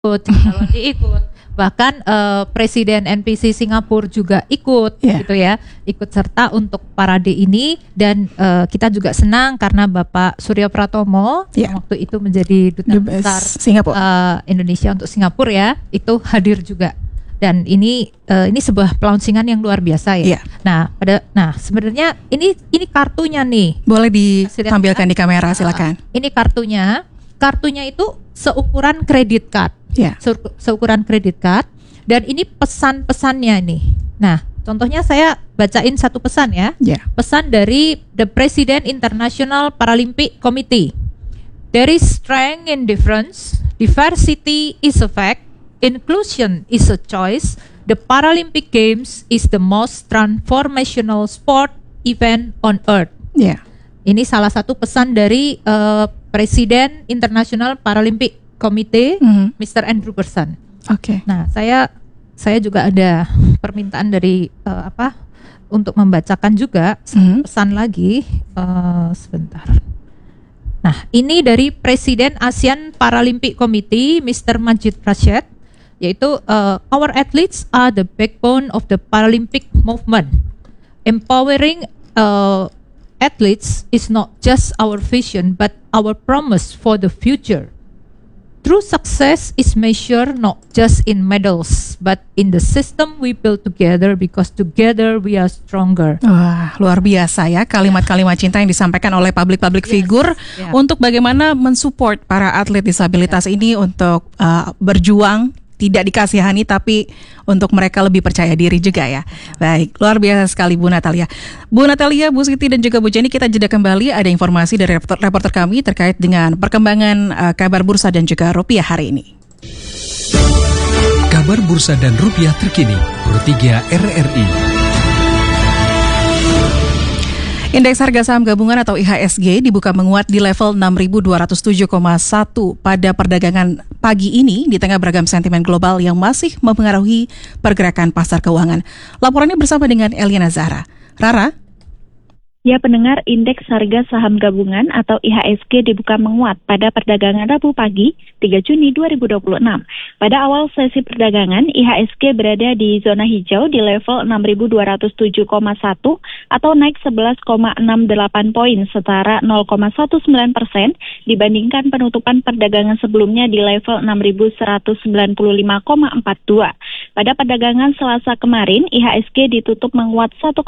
ikut, ikut. Bahkan Presiden NPC Singapura juga ikut, gitu ya, ikut serta untuk parade ini. Dan kita juga senang karena Bapak Surya Pratomo yang waktu itu menjadi duta besar Indonesia untuk Singapura ya, itu hadir juga. Dan ini sebuah launching yang luar biasa ya. Nah, sebenarnya ini kartunya nih. Boleh ditampilkan di kamera, silakan. Ini kartunya itu seukuran kredit card. Seukuran kredit card, dan ini pesan-pesannya nih. Nah, contohnya saya bacain satu pesan ya. Pesan dari The President International Paralympic Committee. There is strength in difference. Diversity is a fact. Inclusion is a choice. The Paralympic Games is the most transformational sport event on earth. Ini salah satu pesan dari Presiden International Paralympic Komite, Mr. Andrew Person. Nah, saya juga ada permintaan dari untuk membacakan juga pesan lagi. Sebentar. Nah, ini dari Presiden ASEAN Paralympic Committee, Mr. Majid Rashid, yaitu our athletes are the backbone of the Paralympic movement. Empowering athletes is not just our vision, but our promise for the future. True success is measured not just in medals, but in the system we build together, because together we are stronger. Wah, luar biasa ya kalimat-kalimat cinta yang disampaikan oleh public figure untuk bagaimana mensupport para atlet disabilitas ini untuk berjuang, tidak dikasihani tapi untuk mereka lebih percaya diri juga ya. Baik, luar biasa sekali Bu Natalia. Bu Natalia, Bu Siti dan juga Bu Jenny, kita jeda kembali. Ada informasi dari reporter kami terkait dengan perkembangan kabar bursa dan juga rupiah hari ini. Kabar bursa dan rupiah terkini, Pro 3 RRI. Indeks harga saham gabungan atau IHSG dibuka menguat di level 6.207,1 pada perdagangan pagi ini di tengah beragam sentimen global yang masih mempengaruhi pergerakan pasar keuangan. Laporannya bersama dengan Eliana Zahra. Rara? Ya, pendengar, indeks harga saham gabungan atau IHSG dibuka menguat pada perdagangan Rabu pagi 3 Juni 2026. Pada awal sesi perdagangan, IHSG berada di zona hijau di level 6.207,1 atau naik 11,68 poin setara 0,19% dibandingkan penutupan perdagangan sebelumnya di level 6.195,42. Pada perdagangan Selasa kemarin, IHSG ditutup menguat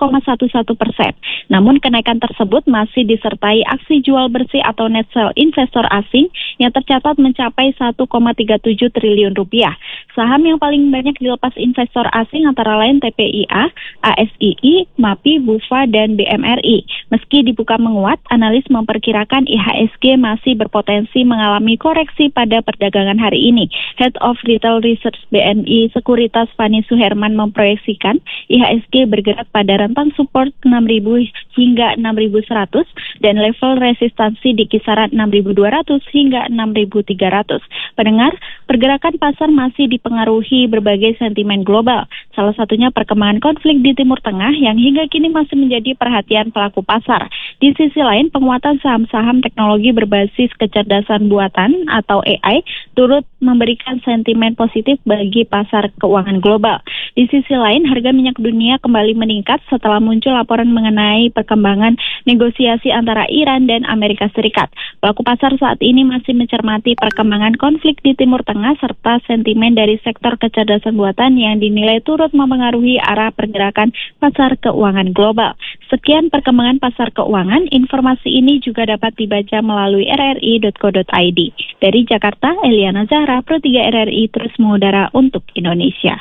1,11%. Namun kenaikan tersebut masih disertai aksi jual bersih atau net sell investor asing yang tercatat mencapai 1,37 triliun rupiah. Saham yang paling banyak dilepas investor asing antara lain TPIA, ASII, MAPI, BUFA, dan BMRI. Meski dibuka menguat, analis memperkirakan IHSG masih berpotensi mengalami koreksi pada perdagangan hari ini. Head of Retail Research BNI Sekuritas Fani Suherman memproyeksikan IHSG bergerak pada rentang support 6.000 hingga 6.100 dan level resistansi di kisaran 6.200 hingga 6.300. Pendengar, pergerakan pasar masih dipengaruhi berbagai sentimen global. Salah satunya perkembangan konflik di Timur Tengah yang hingga kini masih menjadi perhatian pelaku pasar. Di sisi lain, penguatan saham-saham teknologi berbasis kecerdasan buatan atau AI turut memberikan sentimen positif bagi pasar keuangan global. Di sisi lain, harga minyak dunia kembali meningkat setelah muncul laporan mengenai perkembangan negosiasi antara Iran dan Amerika Serikat. Pelaku pasar saat ini masih mencermati perkembangan konflik di Timur Tengah serta sentimen dari sektor kecerdasan buatan yang dinilai turut mempengaruhi arah pergerakan pasar keuangan global. Sekian perkembangan pasar keuangan. Informasi ini juga dapat dibaca melalui rri.co.id. Dari Jakarta, Eliana Zahra, Pro 3 RRI terus mengudara untuk Indonesia.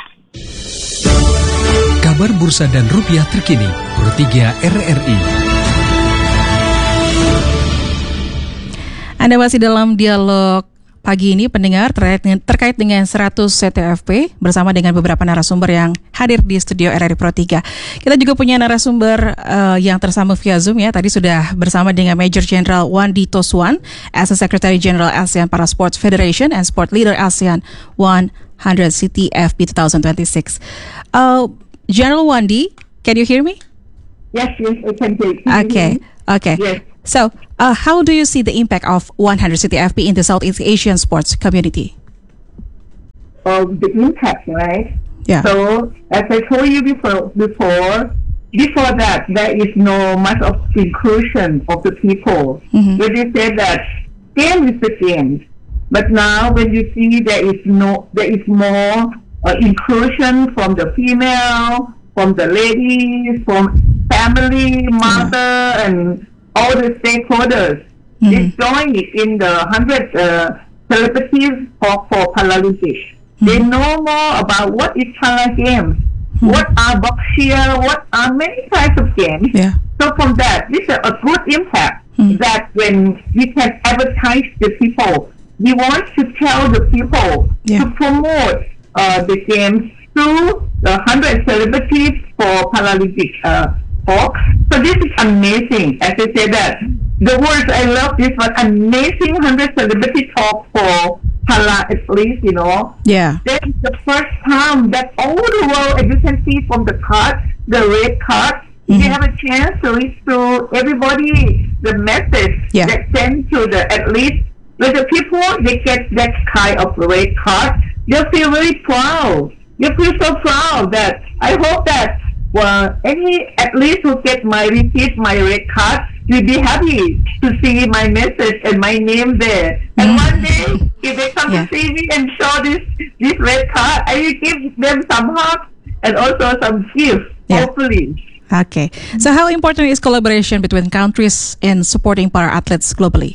Kabar bursa dan rupiah terkini, Pro 3 RRI. Anda masih dalam dialog pagi ini, pendengar, terkait dengan 100 CTFP bersama dengan beberapa narasumber yang hadir di studio RRI Pro 3. Kita juga punya narasumber yang tersambung via Zoom ya. Tadi sudah bersama dengan Major General Wandi Toswan, as a Secretary General ASEAN Para Sports Federation and Sport Leader ASEAN 100 CTFP 2026. General Wandi, can you hear me? Yes, I can hear you. Okay. Yes. So, how do you see the impact of 100 CTFP in the Southeast Asian sports community? of the impact, right? Yeah. So as I told you before that there is no much of inclusion of the people. Mm-hmm. When you say that game is the game, but now when you see there is more inclusion from the female, from the ladies, from family, mother, and all the stakeholders. They join in the 100 celebrities for Paralympics. They know more about what is Para Games, what are boxing, what are many types of games. Yeah. So from that, this is a good impact that when we can advertise the people, we want to tell the people to promote the games through the 100 celebrities for Paralympic talk. So this is amazing. As I said that, the words I love this one, amazing 100 celebrity talk for Para athletes, you know. Yeah. That is the first time that all the world, as you can see from the card, the red card, you have a chance to read to everybody the message that sent to the athletes. When the people, they get that kind of red card, they feel very proud. You feel so proud that I hope that any athlete who get receive my red card will be happy to see my message and my name there. And one day, if they come to see me and show this red card, I will give them some hugs and also some gifts, hopefully. Okay. So how important is collaboration between countries in supporting para-athletes globally?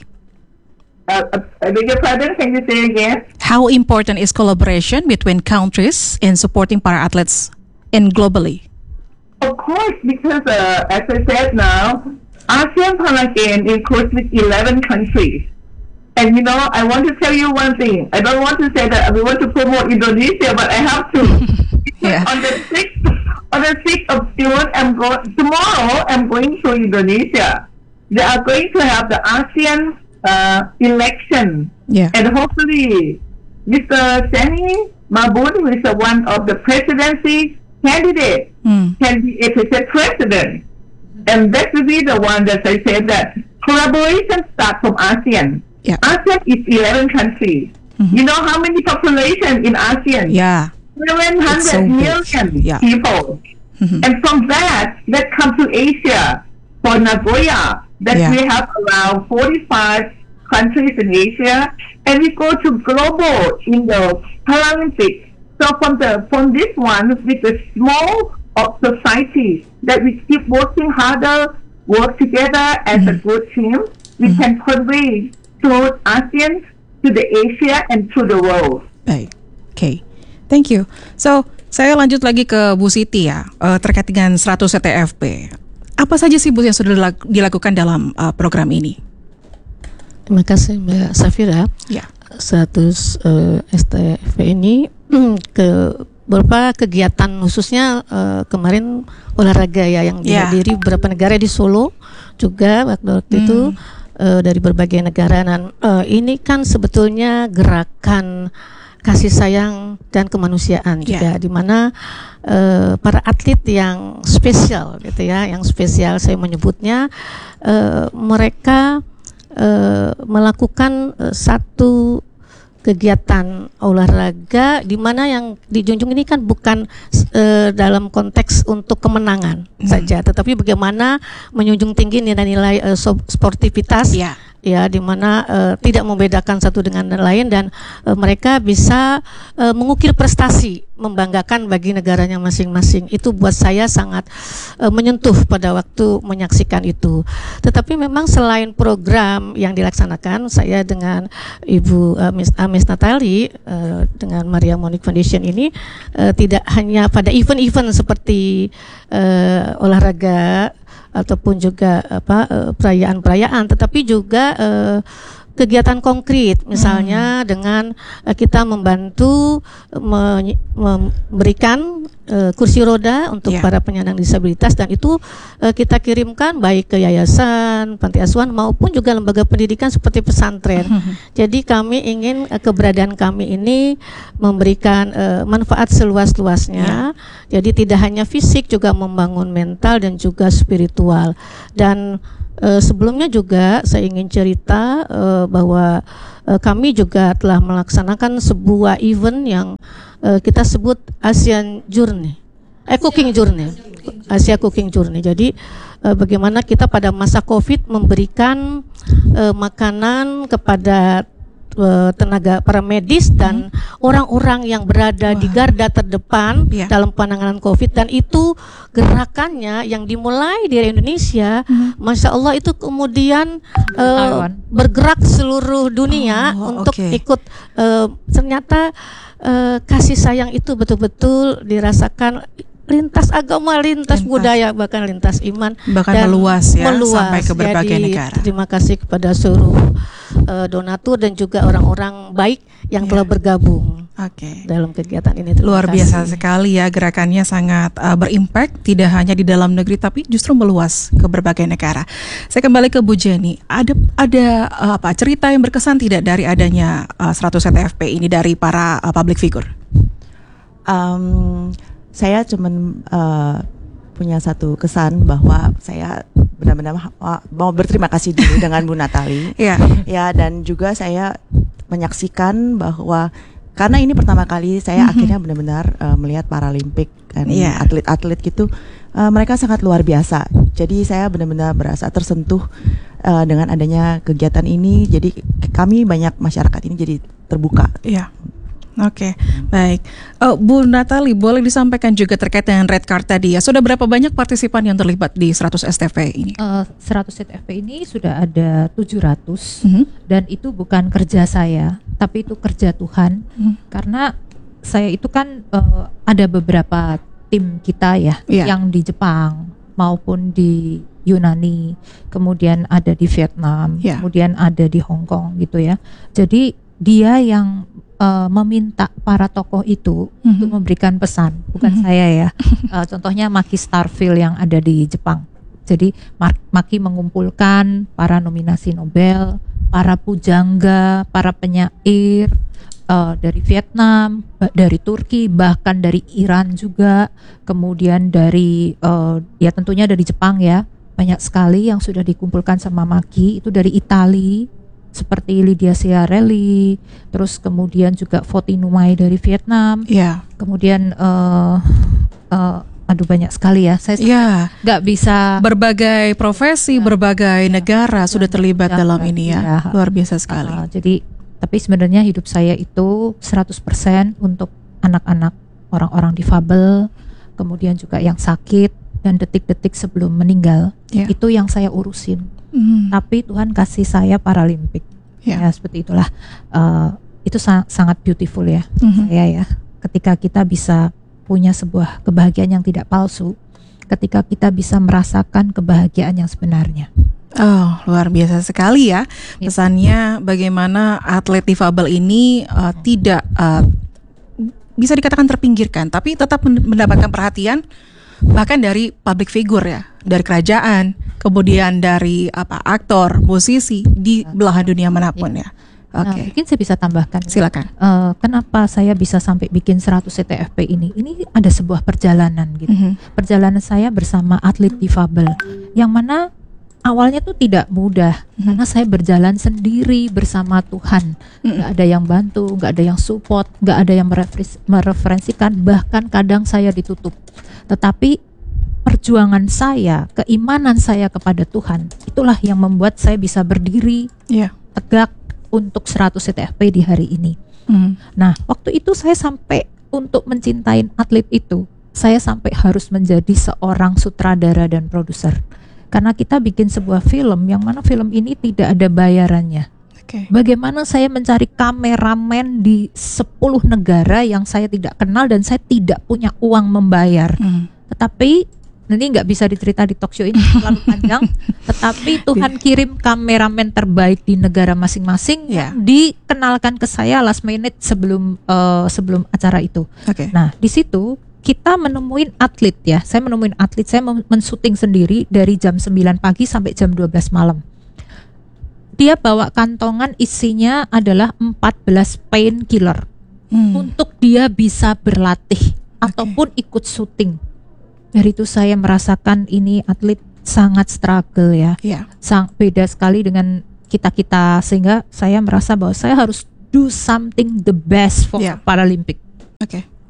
I beg your pardon, can you say again? How important is collaboration between countries in supporting para-athletes and globally? Of course, because as I said now, ASEAN Para Games includes 11 countries. And you know, I want to tell you one thing. I don't want to say that we want to promote Indonesia, but I have to. On the 6th of June, tomorrow I'm going to Indonesia. They are going to have the ASEAN election. Yeah. And hopefully, Mr. Seni Mabun, who is one of the presidency candidates, can be elected president. And that will be the one that I said that collaboration starts from ASEAN. Yeah. ASEAN is 11 countries. You know how many population in ASEAN? Yeah. 700 million people. And from that comes to Asia. For Nagoya, that we have around 45 countries in Asia, and we go to global in the Paralympics. So from this one, with the small of society, that we keep working harder, work together as a good team, we can convey to ASEAN, to the Asia, and to the world. Baik, okay, thank you. So saya lanjut lagi ke Bu Siti ya, terkait dengan 100 CTFP. Apa saja sih Bu yang sudah dilakukan dalam program ini? Terima kasih Mbak Safira. Ya. 100 STFP ini ke beberapa kegiatan khususnya kemarin olahraga yang dihadiri beberapa negara di Solo juga waktu itu dari berbagai negara. Dan ini kan sebetulnya gerakan kasih sayang dan kemanusiaan juga, di mana para atlet yang spesial gitu ya, yang spesial saya menyebutnya, mereka melakukan satu kegiatan olahraga di mana yang dijunjung ini kan bukan dalam konteks untuk kemenangan saja, tetapi bagaimana menjunjung tinggi nilai-nilai sportivitas. Ya, di mana tidak membedakan satu dengan lain, dan mereka bisa mengukir prestasi, membanggakan bagi negaranya masing-masing. Itu buat saya sangat menyentuh pada waktu menyaksikan itu. Tetapi memang selain program yang dilaksanakan, saya dengan Ibu Amis Natali dengan Maria Monique Foundation ini tidak hanya pada event-event seperti olahraga ataupun juga perayaan-perayaan, tetapi juga kegiatan konkret, misalnya dengan kita membantu memberikan kursi roda untuk para penyandang disabilitas, dan itu kita kirimkan baik ke yayasan, panti asuhan maupun juga lembaga pendidikan seperti pesantren. Jadi kami ingin keberadaan kami ini memberikan manfaat seluas-luasnya. Jadi tidak hanya fisik, juga membangun mental dan juga spiritual. Dan sebelumnya juga saya ingin cerita bahwa kami juga telah melaksanakan sebuah event yang kita sebut Asian Journey, Cooking Journey, Asia Cooking Journey. Jadi bagaimana kita pada masa COVID memberikan makanan kepada tenaga para medis dan orang-orang yang berada di garda terdepan dalam penanganan COVID, dan itu gerakannya yang dimulai dari Indonesia, Masya Allah itu kemudian bergerak seluruh dunia untuk ikut. Ternyata kasih sayang itu betul-betul dirasakan lintas agama, lintas budaya, bahkan lintas iman, bahkan meluas sampai ke berbagai negara. Terima kasih kepada seluruh donatur dan juga orang-orang baik yang telah bergabung dalam kegiatan ini. Luar biasa sekali ya, gerakannya sangat berimpact, tidak hanya di dalam negeri tapi justru meluas ke berbagai negara. Saya kembali ke Bu Jenny, ada cerita yang berkesan tidak dari adanya 100 CTFP ini dari para public figure? Saya cuman punya satu kesan bahwa saya benar-benar mau berterima kasih dulu dengan Bu Natali. Ya, dan juga saya menyaksikan bahwa karena ini pertama kali saya akhirnya benar-benar melihat Paralimpik dan atlet-atlet gitu, mereka sangat luar biasa. Jadi saya benar-benar berasa tersentuh dengan adanya kegiatan ini. Jadi kami banyak masyarakat ini jadi terbuka. Oke, baik. Bu Natali, boleh disampaikan juga terkait dengan red card tadi ya. Sudah berapa banyak partisipan yang terlibat di 100 STFP ini? 100 STFP ini sudah ada 700 dan itu bukan kerja saya, tapi itu kerja Tuhan. Karena saya itu kan ada beberapa tim kita yang di Jepang maupun di Yunani, kemudian ada di Vietnam, kemudian ada di Hong Kong gitu ya. Jadi dia yang meminta para tokoh itu untuk memberikan pesan, bukan saya ya. Contohnya Maki Starfield yang ada di Jepang. Jadi Maki mengumpulkan para nominasi Nobel, para pujangga, para penyair dari Vietnam, dari Turki, bahkan dari Iran juga, kemudian dari ya tentunya dari Jepang ya. Banyak sekali yang sudah dikumpulkan sama Maki, itu dari Italia seperti Lydia Ciarelli, terus kemudian juga Voti Numai dari Vietnam, kemudian banyak sekali ya. Saya nggak bisa, berbagai profesi, berbagai negara sudah terlibat dalam ini ya. Luar biasa sekali. Jadi, tapi sebenarnya hidup saya itu 100% untuk anak-anak, orang-orang difabel, kemudian juga yang sakit dan detik-detik sebelum meninggal, itu yang saya urusin. Tapi Tuhan kasih saya Paralimpik, ya seperti itulah. Itu sangat beautiful ya, saya ya. Ketika kita bisa punya sebuah kebahagiaan yang tidak palsu, ketika kita bisa merasakan kebahagiaan yang sebenarnya. Oh, luar biasa sekali ya. Pesannya bagaimana atlet difabel ini tidak bisa dikatakan terpinggirkan, tapi tetap mendapatkan perhatian, bahkan dari public figure ya, dari kerajaan, kemudian dari aktor, musisi di belahan dunia manapun ya. Mungkin saya bisa tambahkan. Silakan. Kenapa saya bisa sampai bikin 100 CTFP ini? Ini ada sebuah perjalanan gitu. Perjalanan saya bersama atlet difabel, yang mana awalnya tuh tidak mudah, karena saya berjalan sendiri bersama Tuhan. Gak ada yang bantu, gak ada yang support, gak ada yang mereferensikan, bahkan kadang saya ditutup. Tetapi perjuangan saya, keimanan saya kepada Tuhan, itulah yang membuat saya bisa berdiri tegak untuk 100 CTFP di hari ini. Nah, waktu itu saya sampai untuk mencintai atlet itu, saya sampai harus menjadi seorang sutradara dan produser. Karena kita bikin sebuah film yang mana film ini tidak ada bayarannya. Bagaimana saya mencari kameramen di 10 negara yang saya tidak kenal dan saya tidak punya uang membayar. Tetapi nanti nggak bisa dicerita di talk show ini, terlalu panjang. Tetapi Tuhan kirim kameramen terbaik di negara masing-masing yang dikenalkan ke saya last minute sebelum acara itu. Nah, di situ kita menemuin atlet ya. Saya menemuin atlet, saya mensyuting sendiri dari jam 9 pagi sampai jam 12 malam. Dia bawa kantongan isinya adalah 14 painkiller untuk dia bisa berlatih ataupun ikut syuting. Dari itu saya merasakan ini atlet sangat struggle ya. Beda sekali dengan kita-kita, sehingga saya merasa bahwa saya harus do something the best for Paralimpik.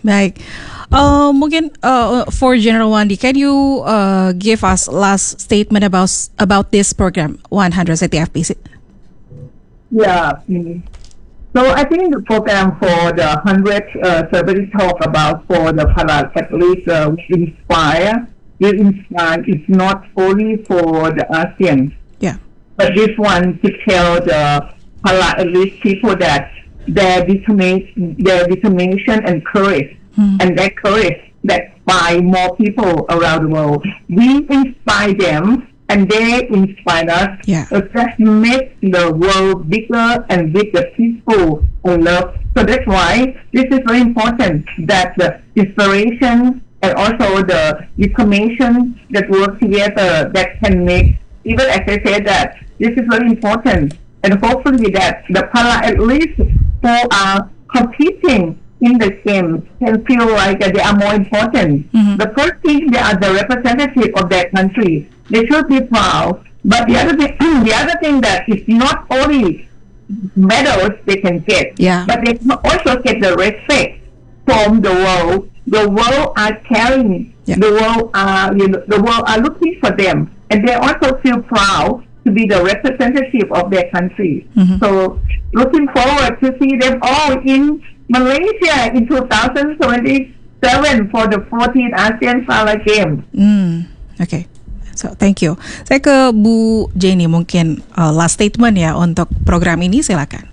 Baik. Mungkin for General Wandi, can you give us last statement about this program 100 CTFP? Yeah. So I think the program for the 100 survey talk about for the para athletes inspire. It's not only for the ASEAN. Yeah. But this one to tell the para athletes people that their determination and courage, and that courage that inspire more people around the world. We inspire them, and they inspire us. Yeah. So that makes the world bigger and bigger, peaceful and love. So that's why this is very important, that the inspiration and also the information that work together that can make, even as I said, that this is very important. And hopefully that the para athletes who are competing in the game can feel like they are more important. The first thing, they are the representative of their country. They should be proud. But the other thing that it's not only medals they can get, but they can also get the respect from the world. The world are caring. The world are looking for them, and they also feel proud to be the representative of their country. So looking forward to see them all in Malaysia in 2027 for the 14th ASEAN Para Games. Okay. So thank you. Saya ke Bu Jenny, mungkin last statement ya untuk program ini, silakan.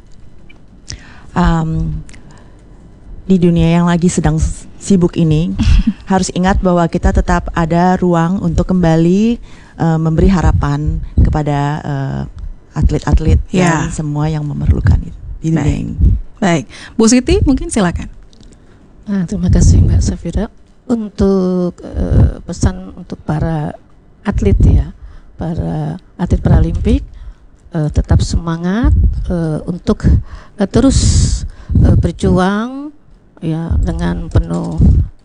Di dunia yang lagi sedang sibuk ini, harus ingat bahwa kita tetap ada ruang untuk kembali memberi harapan kepada atlet-atlet dan semua yang memerlukan itu di dunia ini. Baik, Bu Siti mungkin silakan. Terima kasih Mbak Safira. Untuk pesan untuk para atlet ya, para atlet Paralimpik, tetap semangat untuk terus berjuang ya dengan penuh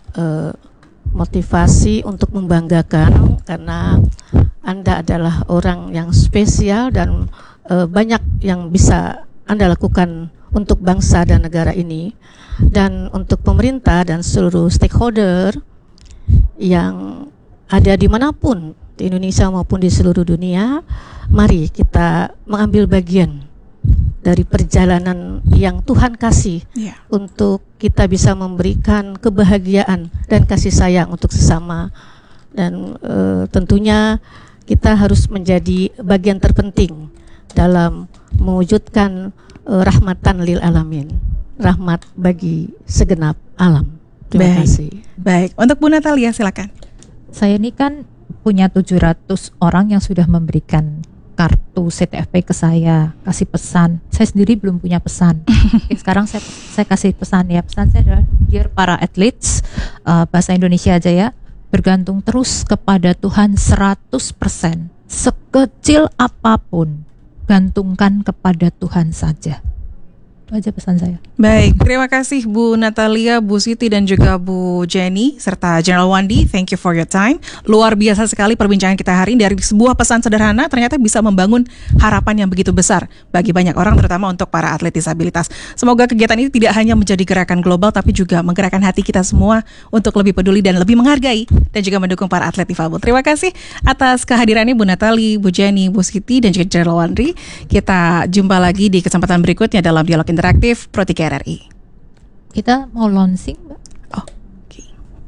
motivasi untuk membanggakan, karena Anda adalah orang yang spesial dan banyak yang bisa Anda lakukan untuk bangsa dan negara ini. Dan untuk pemerintah dan seluruh stakeholder yang ada dimanapun di Indonesia maupun di seluruh dunia, mari kita mengambil bagian dari perjalanan yang Tuhan kasih untuk kita bisa memberikan kebahagiaan dan kasih sayang untuk sesama. Dan tentunya kita harus menjadi bagian terpenting dalam mewujudkan rahmatan lil alamin, rahmat bagi segenap alam. Terima kasih. Baik, untuk Bu Natalia silakan. Saya ini kan punya 700 orang yang sudah memberikan kartu CTFP ke saya, kasih pesan. Saya sendiri belum punya pesan. Oke, sekarang saya kasih pesan ya. Pesan saya adalah, dear para athletes, bahasa Indonesia aja ya, bergantung terus kepada Tuhan 100%. Sekecil apapun, gantungkan kepada Tuhan saja. Itu aja pesan saya. Baik, terima kasih Bu Natalia, Bu Siti dan juga Bu Jenny serta General Wandi. Thank you for your time. Luar biasa sekali perbincangan kita hari ini. Dari sebuah pesan sederhana ternyata bisa membangun harapan yang begitu besar bagi banyak orang, terutama untuk para atlet disabilitas. Semoga kegiatan ini tidak hanya menjadi gerakan global, tapi juga menggerakkan hati kita semua untuk lebih peduli dan lebih menghargai dan juga mendukung para atlet difabel. Terima kasih atas kehadirannya Bu Natalie, Bu Jenny, Bu Siti dan juga General Wandi. Kita jumpa lagi di kesempatan berikutnya dalam Dialog Interaktif Pro 3 RRI. Kita mau launching, Mbak. Oh, oke.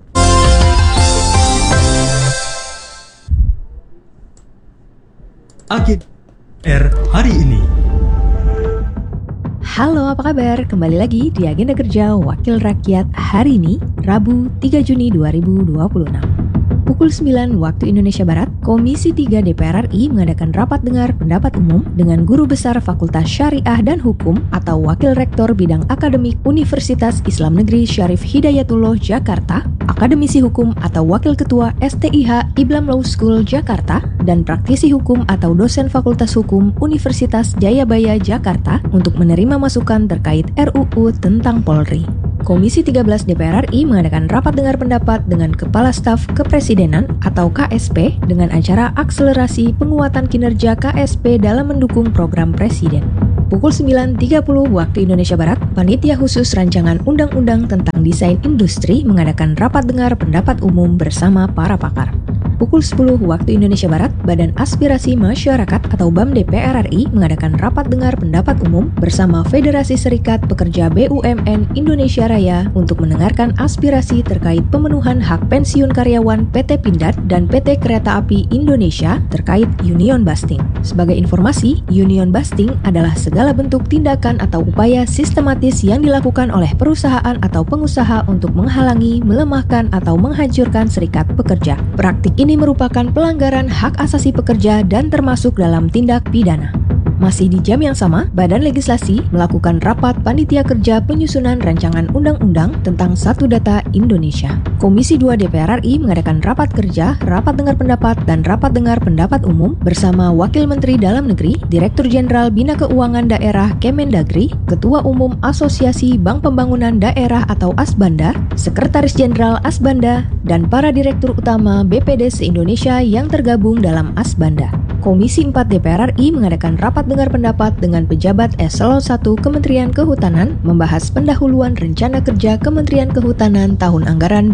Agenda hari ini. Halo, apa kabar? Kembali lagi di Agenda Kerja Wakil Rakyat hari ini, Rabu 3 Juni 2026. Pukul 9 waktu Indonesia Barat, Komisi 3 DPR RI mengadakan rapat dengar pendapat umum dengan Guru Besar Fakultas Syariah dan Hukum atau Wakil Rektor Bidang Akademik Universitas Islam Negeri Syarif Hidayatullah Jakarta, Akademisi Hukum atau Wakil Ketua STIH Iblam Law School Jakarta, dan praktisi hukum atau dosen Fakultas Hukum Universitas Jayabaya Jakarta untuk menerima masukan terkait RUU tentang Polri. Komisi 13 DPR RI mengadakan rapat dengar pendapat dengan Kepala Staf Kepresidenan atau KSP dengan acara akselerasi penguatan kinerja KSP dalam mendukung program Presiden. Pukul 9.30 waktu Indonesia Barat, Panitia Khusus Rancangan Undang-Undang tentang Desain Industri mengadakan rapat dengar pendapat umum bersama para pakar. Pukul 10 waktu Indonesia Barat, Badan Aspirasi Masyarakat atau BAM DPR RI mengadakan rapat dengar pendapat umum bersama Federasi Serikat Pekerja BUMN Indonesia Raya untuk mendengarkan aspirasi terkait pemenuhan hak pensiun karyawan PT Pindad dan PT Kereta Api Indonesia terkait union busting. Sebagai informasi, union busting adalah segala bentuk tindakan atau upaya sistematis yang dilakukan oleh perusahaan atau pengusaha untuk menghalangi, melemahkan, atau menghancurkan serikat pekerja. Praktik ini merupakan pelanggaran hak asasi pekerja dan termasuk dalam tindak pidana. Masih di jam yang sama, Badan Legislasi melakukan rapat Panitia Kerja Penyusunan Rancangan Undang-Undang tentang Satu Data Indonesia. Komisi 2 DPR RI mengadakan rapat kerja, rapat dengar pendapat, dan rapat dengar pendapat umum bersama Wakil Menteri Dalam Negeri, Direktur Jenderal Bina Keuangan Daerah Kemendagri, Ketua Umum Asosiasi Bank Pembangunan Daerah atau Asbanda, Sekretaris Jenderal Asbanda, dan para Direktur Utama BPD se-Indonesia yang tergabung dalam Asbanda. Komisi 4 DPR RI mengadakan rapat dengar pendapat dengan pejabat Eselon 1 Kementerian Kehutanan membahas pendahuluan rencana kerja Kementerian Kehutanan tahun anggaran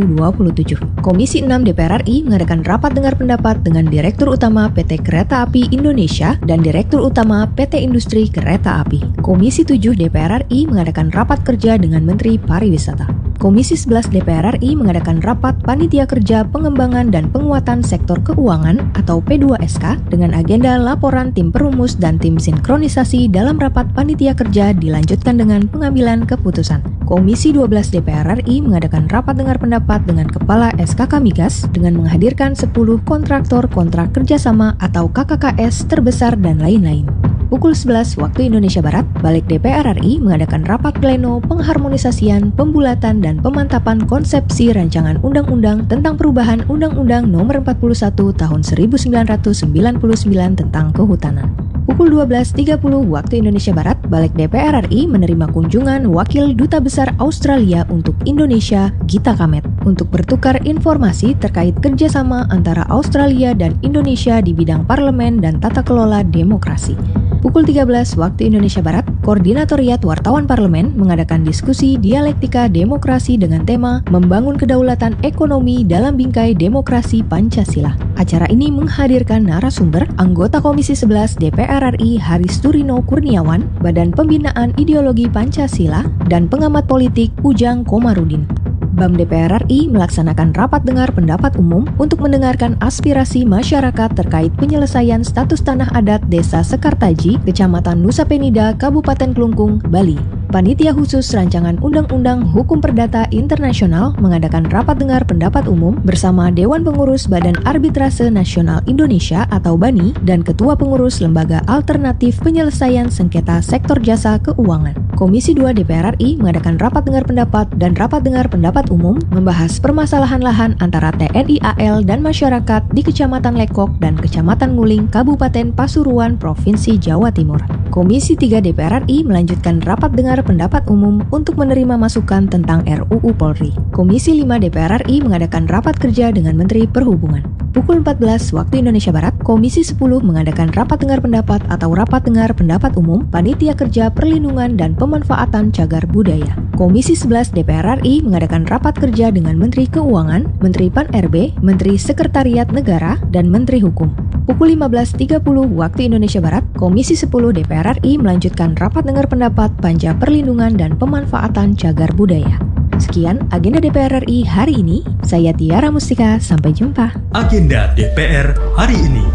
2027. Komisi 6 DPR RI mengadakan rapat dengar pendapat dengan Direktur Utama PT Kereta Api Indonesia dan Direktur Utama PT Industri Kereta Api. Komisi 7 DPR RI mengadakan rapat kerja dengan Menteri Pariwisata. Komisi 11 DPR RI mengadakan rapat Panitia Kerja Pengembangan dan Penguatan Sektor Keuangan atau P2SK dengan agenda laporan tim perumus dan tim sinkronisasi dalam rapat Panitia Kerja dilanjutkan dengan pengambilan keputusan. Komisi 12 DPR RI mengadakan rapat dengar pendapat dengan Kepala SKK Migas dengan menghadirkan 10 kontraktor kontrak kerjasama atau KKKS terbesar dan lain-lain. Pukul 11 waktu Indonesia Barat, Balik DPR RI mengadakan rapat pleno pengharmonisasian, pembulatan, dan pemantapan konsepsi rancangan undang-undang tentang perubahan Undang-Undang Nomor 41 Tahun 1999 tentang Kehutanan. Pukul 12.30 waktu Indonesia Barat, Balik DPR RI menerima kunjungan Wakil Duta Besar Australia untuk Indonesia, Gita Kamet, untuk bertukar informasi terkait kerjasama antara Australia dan Indonesia di bidang parlemen dan tata kelola demokrasi. Pukul 13 waktu Indonesia Barat, Koordinatoriat Wartawan Parlemen mengadakan diskusi dialektika demokrasi dengan tema Membangun Kedaulatan Ekonomi dalam Bingkai Demokrasi Pancasila. Acara ini menghadirkan narasumber anggota Komisi 11 DPR RI Haris Turino Kurniawan, Badan Pembinaan Ideologi Pancasila, dan pengamat politik Ujang Komarudin. BAM DPR RI melaksanakan rapat dengar pendapat umum untuk mendengarkan aspirasi masyarakat terkait penyelesaian status tanah adat Desa Sekartaji, Kecamatan Nusa Penida, Kabupaten Klungkung, Bali. Panitia Khusus Rancangan Undang-Undang Hukum Perdata Internasional mengadakan rapat dengar pendapat umum bersama Dewan Pengurus Badan Arbitrase Nasional Indonesia atau BANI dan Ketua Pengurus Lembaga Alternatif Penyelesaian Sengketa Sektor Jasa Keuangan. Komisi 2 DPR RI mengadakan rapat dengar pendapat dan rapat dengar pendapat umum membahas permasalahan lahan antara TNI AL dan masyarakat di Kecamatan Lekok dan Kecamatan Nguling, Kabupaten Pasuruan, Provinsi Jawa Timur. Komisi 3 DPR RI melanjutkan rapat dengar pendapat umum untuk menerima masukan tentang RUU Polri. Komisi 5 DPR RI mengadakan rapat kerja dengan Menteri Perhubungan. Pukul 14 waktu Indonesia Barat, Komisi 10 mengadakan rapat dengar pendapat atau rapat dengar pendapat umum Panitia Kerja Perlindungan dan Pemanfaatan Cagar Budaya. Komisi 11 DPR RI mengadakan rapat kerja dengan Menteri Keuangan, Menteri Pan-RB, Menteri Sekretariat Negara, dan Menteri Hukum. Pukul 15.30 waktu Indonesia Barat, Komisi 10 DPR RI melanjutkan rapat dengar pendapat Panja Perlindungan dan Pemanfaatan Cagar Budaya. Sekian agenda DPR RI hari ini. Saya Tiara Mustika, sampai jumpa. Agenda DPR hari ini.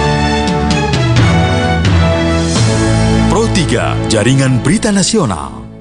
Pro 3, Jaringan Berita Nasional.